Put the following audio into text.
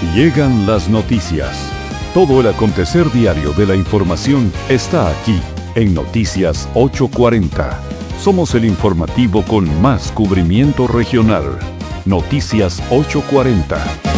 Llegan las noticias. Todo el acontecer diario de la información está aquí en Noticias 840. Somos el informativo con más cubrimiento regional. Noticias 840.